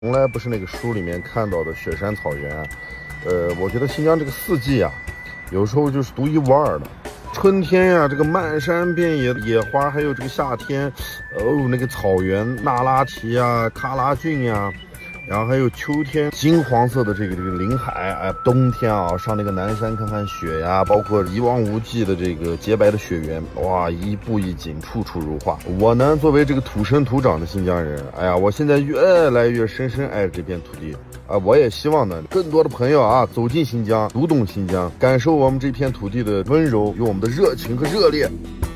从来不是那个书里面看到的雪山草原。我觉得新疆这个四季啊，有时候就是独一无二的。春天呀，这个漫山遍野野花，还有这个夏天，那个草原那拉提呀、喀拉峻呀，然后还有秋天金黄色的这个林海，哎，冬天啊上那个南山看看雪呀，包括一望无际的这个洁白的雪原，哇，一步一景，处处如画。我呢，作为这个土生土长的新疆人，哎呀，我现在越来越深深爱这片土地。我也希望呢，更多的朋友啊，走进新疆，读懂新疆，感受我们这片土地的温柔与我们的热情和热烈。